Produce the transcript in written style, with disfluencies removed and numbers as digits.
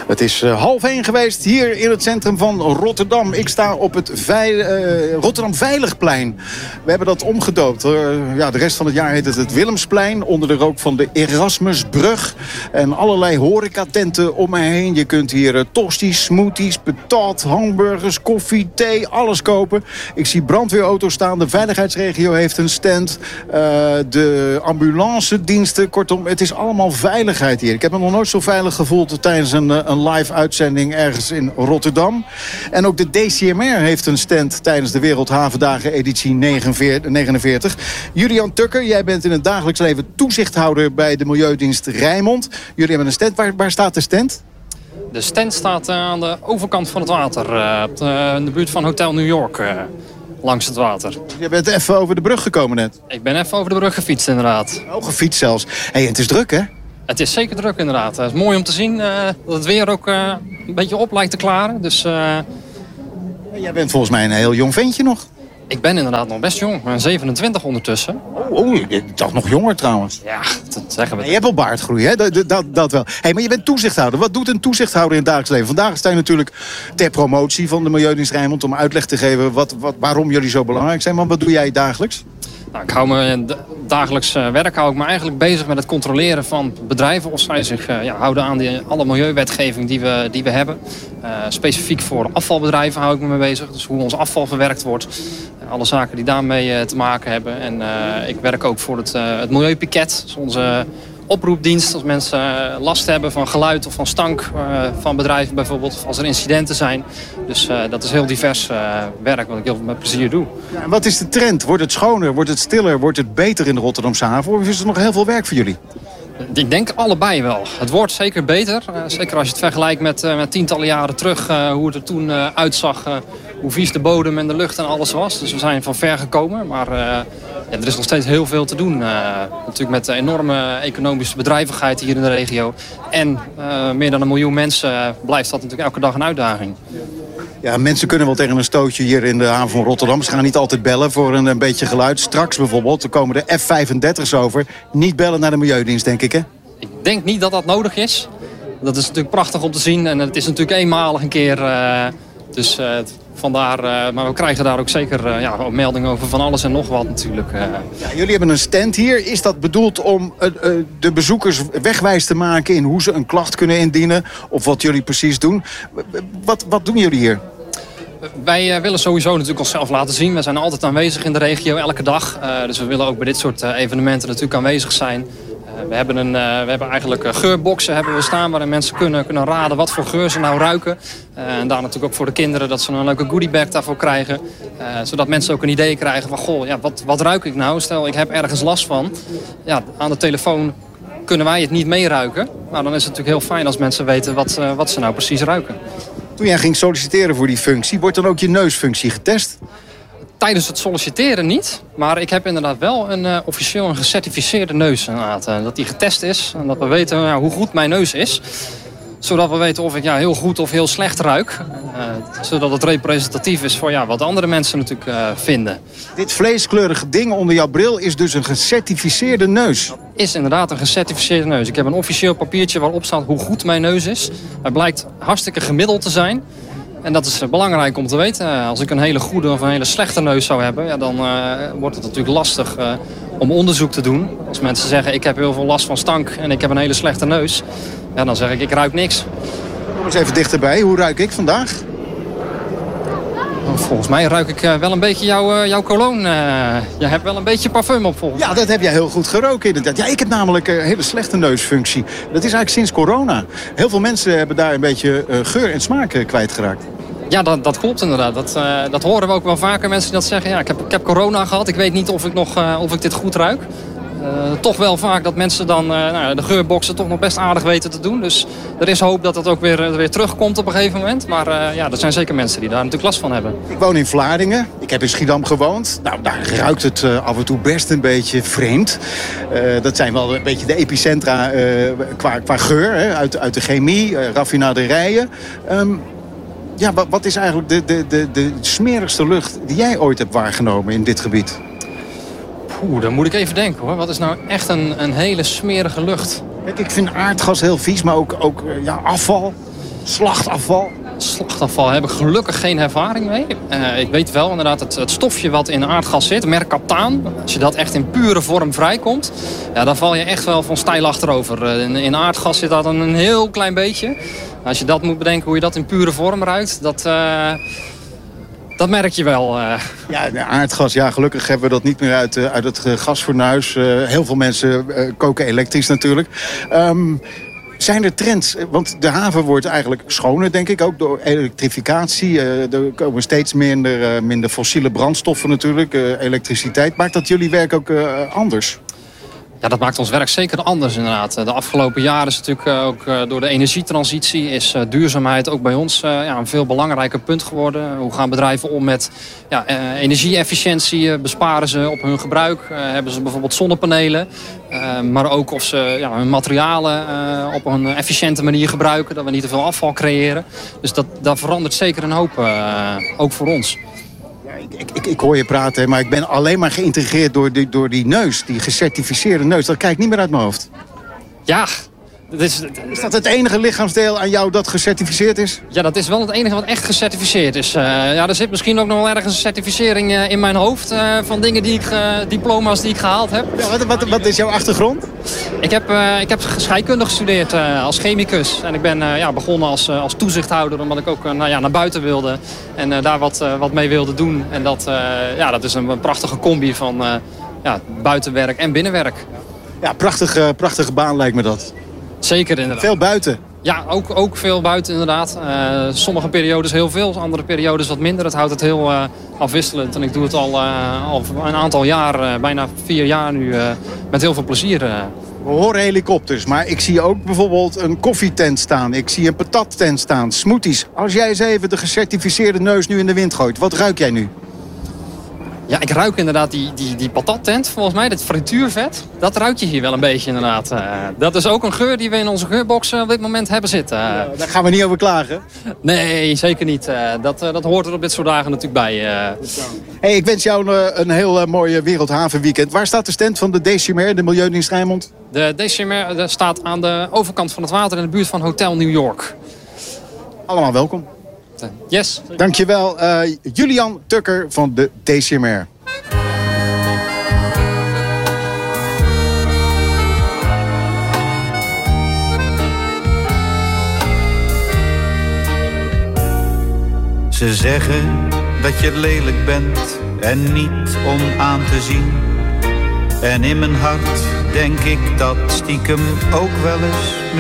Het is 12:30 geweest hier in het centrum van Rotterdam. Ik sta op het Rotterdam Veiligplein. We hebben dat omgedoopt. De rest van het jaar heet het Willemsplein. Onder de rook van de Erasmusbrug. En allerlei horecatenten om me heen. Je kunt hier tosti's, smoothies, patat, hamburgers, koffie, thee, alles kopen. Ik zie brandweerauto's staan. De veiligheidsregio heeft een stand. De ambulancediensten. Kortom, het is allemaal veiligheid hier. Ik heb me nog nooit zo veilig gevoeld tijdens een live uitzending ergens in Rotterdam. En ook de DCMR heeft een stand tijdens de Wereldhavendagen editie 49. Julian Tukker, jij bent in het dagelijks leven toezichthouder bij de Milieudienst Rijnmond. Jullie hebben een stand. Waar staat de stand? De stand staat aan de overkant van het water. In de buurt van Hotel New York. Langs het water. Je bent even over de brug gekomen net. Ik ben even over de brug gefietst inderdaad. Oh, gefietst zelfs. En het is druk, hè? Het is zeker druk inderdaad. Het is mooi om te zien dat het weer ook een beetje op lijkt te klaren. Dus, jij bent volgens mij een heel jong ventje nog. Ik ben inderdaad nog best jong. Ik ben 27 ondertussen. Ik dacht nog jonger trouwens. Ja, dat zeggen we. Je hebt wel baardgroei, hè? Dat wel. Maar je bent toezichthouder. Wat doet een toezichthouder in het dagelijks leven? Vandaag sta je natuurlijk ter promotie van de Milieudienst Rijnmond om uitleg te geven waarom jullie zo belangrijk zijn. Maar wat doe jij dagelijks? Nou, ik hou me dagelijks werk hou ik me eigenlijk bezig met het controleren van bedrijven of zij zich houden aan alle milieuwetgeving die we hebben. Specifiek voor afvalbedrijven hou ik me mee bezig. Dus hoe ons afval verwerkt wordt. Alle zaken die daarmee te maken hebben. En ik werk ook voor het Milieupiket. Dus onze oproepdienst als mensen last hebben van geluid of van stank van bedrijven bijvoorbeeld. Of als er incidenten zijn. Dus dat is heel divers werk wat ik heel met plezier doe. Ja, en wat is de trend? Wordt het schoner? Wordt het stiller? Wordt het beter in de Rotterdamse haven? Of is er nog heel veel werk voor jullie? Ik denk allebei wel. Het wordt zeker beter. Zeker als je het vergelijkt met tientallen jaren terug. Hoe het er toen uitzag. Hoe vies de bodem en de lucht en alles was. Dus we zijn van ver gekomen. Maar er is nog steeds heel veel te doen. Natuurlijk met de enorme economische bedrijvigheid hier in de regio. En meer dan 1 miljoen mensen blijft dat natuurlijk elke dag een uitdaging. Ja, mensen kunnen wel tegen een stootje hier in de haven van Rotterdam. Ze gaan niet altijd bellen voor een beetje geluid. Straks bijvoorbeeld, er komen de F-35's over. Niet bellen naar de Milieudienst, denk ik, hè? Ik denk niet dat dat nodig is. Dat is natuurlijk prachtig om te zien. En het is natuurlijk eenmalig een keer. Vandaar, maar we krijgen daar ook zeker meldingen over van alles en nog wat natuurlijk. Ja, jullie hebben een stand hier. Is dat bedoeld om de bezoekers wegwijs te maken in hoe ze een klacht kunnen indienen? Of wat jullie precies doen? Wat doen jullie hier? Wij willen sowieso natuurlijk onszelf laten zien. We zijn altijd aanwezig in de regio, elke dag. Dus we willen ook bij dit soort evenementen natuurlijk aanwezig zijn. We hebben eigenlijk geurboxen hebben we staan waarin mensen kunnen raden wat voor geur ze nou ruiken. En daar natuurlijk ook voor de kinderen dat ze een leuke goodiebag daarvoor krijgen. Zodat mensen ook een idee krijgen van goh, ja, wat ruik ik nou? Stel ik heb ergens last van. Ja, aan de telefoon kunnen wij het niet meeruiken. Maar dan is het natuurlijk heel fijn als mensen weten wat ze nou precies ruiken. Toen jij ging solliciteren voor die functie, wordt dan ook je neusfunctie getest? Tijdens het solliciteren niet. Maar ik heb inderdaad wel officieel een gecertificeerde neus. Dat die getest is. En dat we weten hoe goed mijn neus is. Zodat we weten of ik heel goed of heel slecht ruik. Zodat het representatief is voor wat andere mensen natuurlijk vinden. Dit vleeskleurige ding onder jouw bril is dus een gecertificeerde neus? Is inderdaad een gecertificeerde neus. Ik heb een officieel papiertje waarop staat hoe goed mijn neus is. Het blijkt hartstikke gemiddeld te zijn. En dat is belangrijk om te weten. Als ik een hele goede of een hele slechte neus zou hebben, dan wordt het natuurlijk lastig om onderzoek te doen. Als mensen zeggen ik heb heel veel last van stank en ik heb een hele slechte neus, dan zeg ik ruik niks. Kom eens even dichterbij. Hoe ruik ik vandaag? Volgens mij ruik ik wel een beetje jouw cologne. Je hebt wel een beetje parfum op volgens mij. Ja, dat heb jij heel goed geroken inderdaad. Ja, ik heb namelijk een hele slechte neusfunctie. Dat is eigenlijk sinds corona. Heel veel mensen hebben daar een beetje geur en smaak kwijtgeraakt. Ja, dat klopt inderdaad. Dat horen we ook wel vaker. Mensen die dat zeggen, ja, ik heb corona gehad. Ik weet niet of ik dit goed ruik. Toch wel vaak dat mensen dan de geurboxen toch nog best aardig weten te doen. Dus er is hoop dat dat ook weer terugkomt op een gegeven moment. Maar er zijn zeker mensen die daar natuurlijk last van hebben. Ik woon in Vlaardingen. Ik heb in Schiedam gewoond. Nou, daar ruikt het af en toe best een beetje vreemd. Dat zijn wel een beetje de epicentra qua geur. Hè, uit de chemie, raffinaderijen. Wat is eigenlijk de smerigste lucht die jij ooit hebt waargenomen in dit gebied? Dan moet ik even denken hoor. Wat is nou echt een hele smerige lucht? Kijk, ik vind aardgas heel vies, maar ook afval. Slachtafval heb ik gelukkig geen ervaring mee. Ik weet wel inderdaad het stofje wat in aardgas zit, merk kaptaan. Als je dat echt in pure vorm vrijkomt, ja, dan val je echt wel van steil achterover. In aardgas zit dat een heel klein beetje. Als je dat moet bedenken hoe je dat in pure vorm ruikt, dat merk je wel. Ja, aardgas, ja, gelukkig hebben we dat niet meer uit het gasfornuis. Heel veel mensen koken elektrisch natuurlijk. Zijn er trends? Want de haven wordt eigenlijk schoner, denk ik, ook door elektrificatie. Er komen steeds minder fossiele brandstoffen natuurlijk. Elektriciteit. Maakt dat jullie werk ook anders? Ja, dat maakt ons werk zeker anders inderdaad. De afgelopen jaren is natuurlijk ook door de energietransitie is duurzaamheid ook bij ons een veel belangrijker punt geworden. Hoe gaan bedrijven om met energie-efficiëntie? Besparen ze op hun gebruik? Hebben ze bijvoorbeeld zonnepanelen? Maar ook of ze hun materialen op een efficiënte manier gebruiken. Dat we niet te veel afval creëren. Dus dat verandert zeker een hoop, ook voor ons. Ik hoor je praten, maar ik ben alleen maar geïntegreerd door die neus. Die gecertificeerde neus. Dat kijk ik niet meer uit mijn hoofd. Ja. Is dat het enige lichaamsdeel aan jou dat gecertificeerd is? Ja, dat is wel het enige wat echt gecertificeerd is. Er zit misschien ook nog wel ergens een certificering in mijn hoofd van dingen diploma's die ik gehaald heb. Ja, wat is jouw achtergrond? Ik heb scheikunde gestudeerd als chemicus. En ik ben begonnen als toezichthouder omdat ik ook naar buiten wilde. En daar wat mee wilde doen. En dat is een prachtige combi van buitenwerk en binnenwerk. Ja, prachtige baan lijkt me dat. Zeker inderdaad. Veel buiten? Ja, ook veel buiten inderdaad. Sommige periodes heel veel, andere periodes wat minder. Het houdt het heel afwisselend. En ik doe het al een aantal jaar, bijna 4 jaar nu, met heel veel plezier. We horen helikopters, maar ik zie ook bijvoorbeeld een koffietent staan. Ik zie een patattent staan, smoothies. Als jij eens even de gecertificeerde neus nu in de wind gooit, wat ruik jij nu? Ja, ik ruik inderdaad die patattent, volgens mij, dat frituurvet. Dat ruik je hier wel een beetje inderdaad. Dat is ook een geur die we in onze geurbox op dit moment hebben zitten. Daar gaan we niet over klagen. Nee, zeker niet. Dat hoort er op dit soort dagen natuurlijk bij. Hey, ik wens jou een heel mooi Wereldhavenweekend. Waar staat de stand van de DCMR, de Milieudienst Rijnmond? De DCMR staat aan de overkant van het water in de buurt van Hotel New York. Allemaal welkom. Yes. Dankjewel, Julian Tukker van de DCMR. Ze zeggen dat je lelijk bent en niet om aan te zien. En in mijn hart denk ik dat stiekem ook wel eens.